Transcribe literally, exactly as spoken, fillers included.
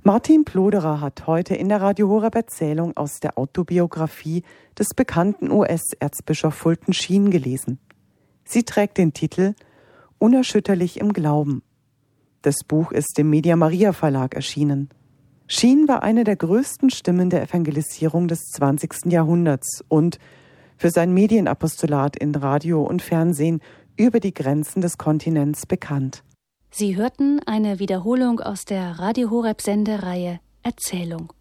Martin Ploderer hat heute in der Radio Horeb Erzählung aus der Autobiografie des bekannten U S-Erzbischof Fulton Sheen gelesen. Sie trägt den Titel Unerschütterlich im Glauben. Das Buch ist im Media Maria Verlag erschienen. Sheen war eine der größten Stimmen der Evangelisierung des zwanzigsten Jahrhunderts und für sein Medienapostolat in Radio und Fernsehen über die Grenzen des Kontinents bekannt. Sie hörten eine Wiederholung aus der Radio Horeb Sendereihe Erzählung.